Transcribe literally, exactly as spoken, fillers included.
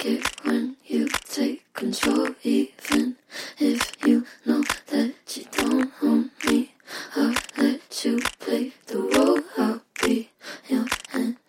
it when you take control, even if you know that you don't own me. I'll let you play the